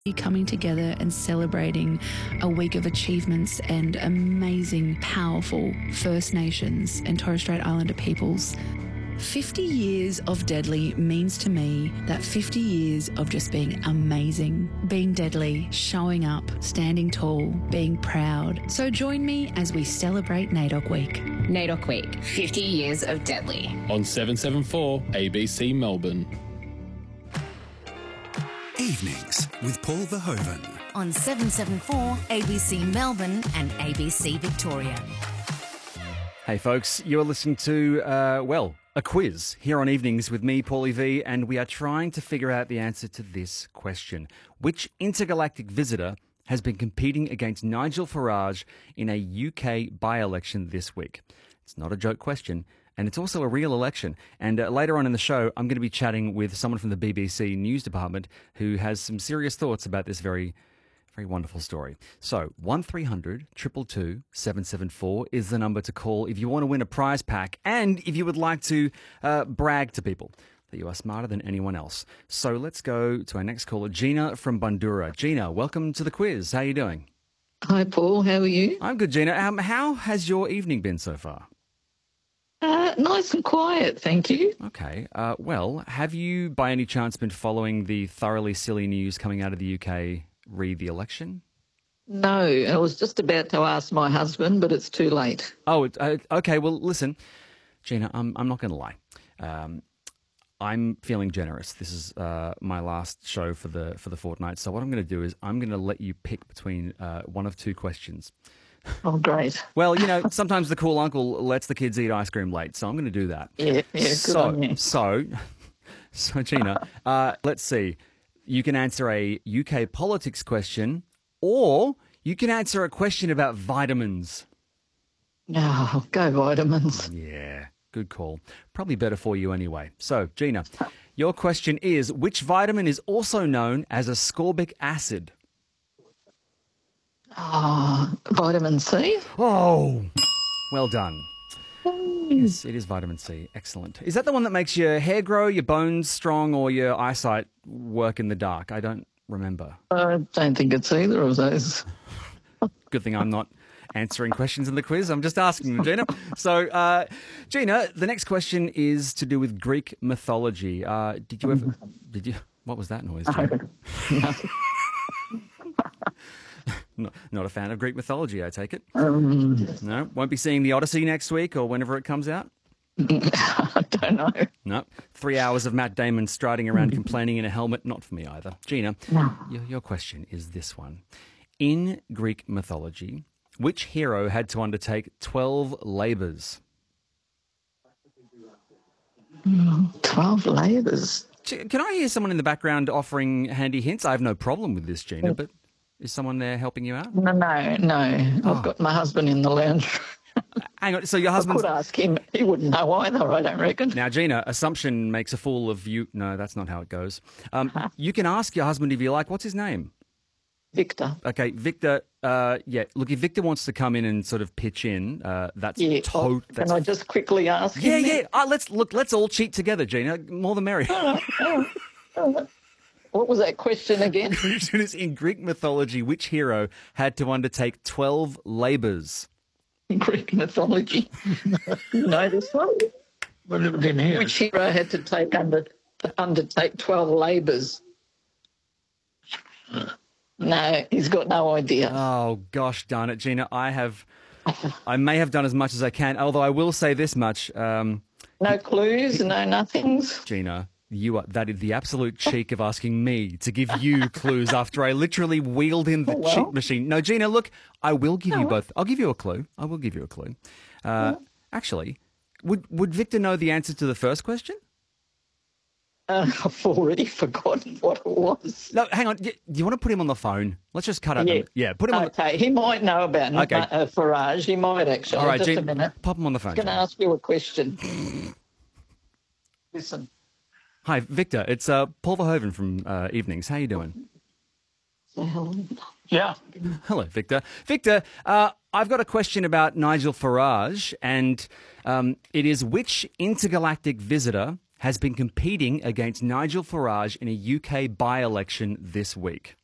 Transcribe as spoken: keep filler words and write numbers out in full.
coming together and celebrating a week of achievements and amazing, powerful First Nations and Torres Strait Islander peoples. fifty years of Deadly means to me that fifty years of just being amazing, being deadly, showing up, standing tall, being proud. So join me as we celebrate NAIDOC Week. NAIDOC Week, fifty years of Deadly. On seven seven four A B C Melbourne. Evenings with Paul Verhoeven. On seven seven four A B C Melbourne and A B C Victoria. Hey folks, you're listening to, uh, well, a quiz here on Evenings with me, Paulie V, and we are trying to figure out the answer to this question. Which intergalactic visitor has been competing against Nigel Farage in a U K by-election this week? It's not a joke question, and it's also a real election. And uh, later on in the show, I'm going to be chatting with someone from the B B C News Department who has some serious thoughts about this very Very wonderful story. So, one three hundred two two two seven seven four is the number to call if you want to win a prize pack and if you would like to uh, brag to people that you are smarter than anyone else. So, let's go to our next caller, Gina from Bundoora. Gina, welcome to the quiz. How are you doing? Hi, Paul. How are you? I'm good, Gina. Um, how has your evening been so far? Uh, nice and quiet, thank you. Okay. Uh, well, have you by any chance been following the thoroughly silly news coming out of the U K re the election? No, I was just about to ask my husband, but it's too late. Oh, uh, okay. Well, listen, Gina, I'm I'm not going to lie. Um, I'm feeling generous. This is uh, my last show for the for the fortnight. So what I'm going to do is I'm going to let you pick between uh, one of two questions. Oh, great. Well, you know, sometimes the cool uncle lets the kids eat ice cream late, so I'm going to do that. Yeah, yeah, good so, on you. So, so Gina, uh, let's see. You can answer a U K politics question, or you can answer a question about vitamins. Oh, go vitamins. Yeah, good call. Probably better for you anyway. So, Gina, your question is, which vitamin is also known as ascorbic acid? Oh, vitamin C. Oh, well done. Yes, it is vitamin C. Excellent. Is that the one that makes your hair grow, your bones strong, or your eyesight work in the dark? I don't remember. I don't think it's either of those. Good thing I'm not answering questions in the quiz. I'm just asking them, Gina. So, uh, Gina, the next question is to do with Greek mythology. Uh, did you ever... Did you... What was that noise, Gina? No. Not, not a fan of Greek mythology, I take it. Um, No? Won't be seeing the Odyssey next week or whenever it comes out? I don't know. No. Three hours of Matt Damon striding around complaining in a helmet, not for me either. Gina, No. your, your question is this one. In Greek mythology, which hero had to undertake twelve labours? Twelve labours. Can I hear someone in the background offering handy hints? I have no problem with this, Gina, but is someone there helping you out? No, no, no. Oh. I've got my husband in the lounge. Hang on, so your I husband's... could ask him. He wouldn't know either, I don't reckon. Now, Gina, assumption makes a fool of you. No, that's not how it goes. Um, you can ask your husband if you like. What's his name? Victor. Okay, Victor. Uh, yeah, look, if Victor wants to come in and sort of pitch in, uh, that's Yeah. to- oh, that's Can I just quickly ask Yeah, him? yeah. Uh, let's look. Let's all cheat together, Gina. More the merrier. What was that question again? In Greek mythology, which hero had to undertake twelve labours? Greek mythology. You know this one? Which hero had to take under undertake twelve labours? No, he's got no idea. Oh gosh, darn it, Gina. I have, I may have done as much as I can. Although I will say this much, um, No clues, no nothings. Gina. You are, that is the absolute cheek of asking me to give you clues after I literally wheeled in the Oh, well. cheat machine. No, Gina, look, I will give you No. both. I'll give you a clue. I will give you a clue. Uh, actually, would would Victor know the answer to the first question? Uh, I've already forgotten what it was. No, hang on. Do you want to put him on the phone? Let's just cut out. Yeah. the- yeah, put him on. Okay, he might know about Okay. uh, Farage. He might actually. The, all right, Just a Gina, minute. pop him on the phone. I'm going to Gina. ask you a question. Listen. Hi, Victor. It's uh, Paul Verhoeven from uh, Evenings. How you doing? The hell? Yeah. Hello, Victor. Victor, uh, I've got a question about Nigel Farage, and um, it is which intergalactic visitor has been competing against Nigel Farage in a U K by-election this week?